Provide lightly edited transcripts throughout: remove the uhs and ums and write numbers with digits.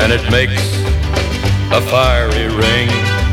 and it makes a fiery ring.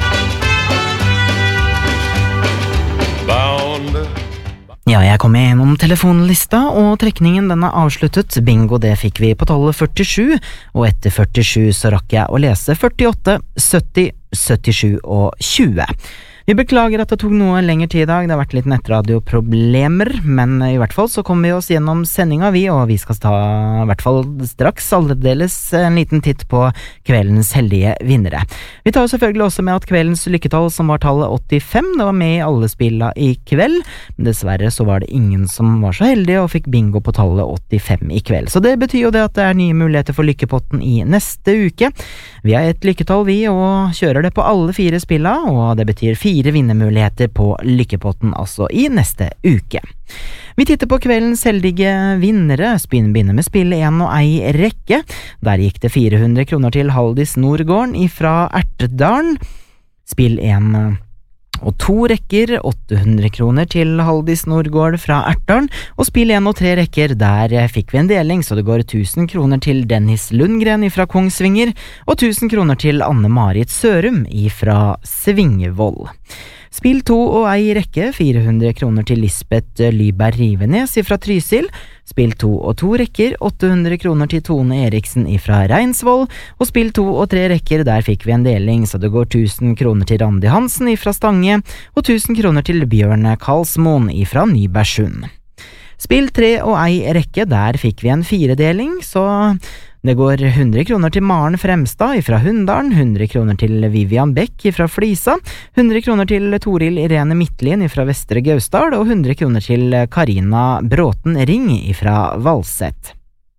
Bound. Ja, jeg kom gjennom telefonlista, og trekningen den avsluttet. Bingo, det fikk vi på tallet 47, og etter 47 så rakk jeg å lese 48, 70, 77 og 20. Vi beklager at det tok noe lengre tid I dag, det har vært litt nettradioproblemer, men I hvert fall så kommer vi oss gjennom sendinga vi, og vi skal ta I hvert fall straks alledeles en liten titt på kveldens heldige vinnere. Vi tar selvfølgelig også med at kveldens lykketall som var tallet 85, det var med I alle spilla I kveld, men dessverre så var det ingen som var så heldige og fikk bingo på tallet 85 I kveld. Så det betyr jo det at det nye muligheter for lykkepotten I neste uke. Vi har et lykketall vi, og kjører det på alle 4 spilla, og det betyr 4 vinnermuligheter på lykkepotten altså I neste uke. Vi titter på kveldens heldige vinnere. Begynner med spill 1 og ei rekke. Der gikk det 400 kroner til Haldis Nordgården ifra Ertedalen. Spill 1 og 2 rekker, 800 kroner til Haldis Nordgård fra Ertdalen, og spill 1 og 3 rekker, der fikk vi en deling, så det går 1000 kroner til Dennis Lundgren fra Kongsvinger, og 1000 kroner til Anne-Marit Sørum fra Svingvoll. Spill 2 og ei rekke, 400 kroner til Lisbeth Lyberg Rivenes fra Trysil. Spill 2 og 2 rekker, 800 kroner til Tone Eriksen fra Reinsvoll. Og spill 2 og 3 rekker, der fikk vi en deling, så det går 1000 kroner til Randi Hansen fra Stange, og 1000 kroner til Bjørn Karlsmoen fra Nybergsund. Spill 3 og ei rekke, der fikk vi en 4-deling, så det går 100 kroner til Maren Fremstad fra Hunndalen, 100 kroner til Vivian Beck fra Flisa, 100 kroner til Toril Irene Midtlien fra Vestre Gausdal, og 100 kroner til Karina Bråten Ring fra Valset.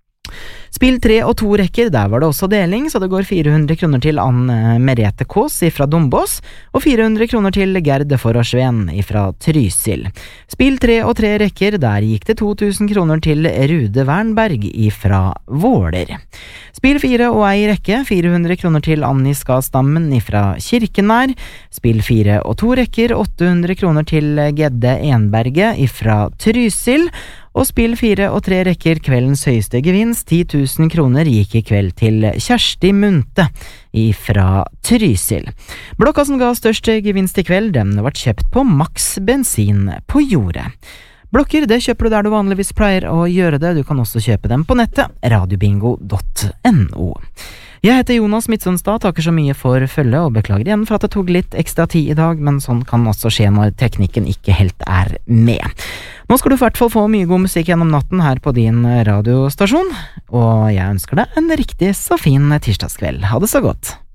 Spill 3 og 2 rekker, der var det også deling, så det går 400 kroner til Ann Merete Kås fra Dombås, og 400 kroner til Gerd Forråsven fra Trysil. Spill 3 og 3 rekker, der gikk det 2000 kroner til Rude Wernberg fra Våler. Spill 4 og ei rekke, 400 kroner til Annie Skastammen fra Kirkenær. Spill 4 og 2 rekker, 800 kroner til Gedde Enberget fra Trysil. Og spill 4 og 3 rekker, kveldens høyeste gevinst, 10 000 kroner gikk I kveld til Kjersti Munte fra Trysil. Blokka som ga størst gevinst I kveld, den ble kjøpt på Max Bensin på jordet. Blokker, det kjøper du der du vanligvis pleier å gjøre det, du kan også kjøpe dem på nettet, radiobingo.no. Jeg heter Jonas Midtsundstad, takker så mye for følge og beklager igjen for at det tok litt ekstra tid I dag, men sånn kan også skje når teknikken ikke helt med. Nå skal du I hvert fall få mye god musikk gjennom natten her på din radiostasjon, og jeg ønsker deg en riktig så fin tirsdagskveld. Ha det så godt!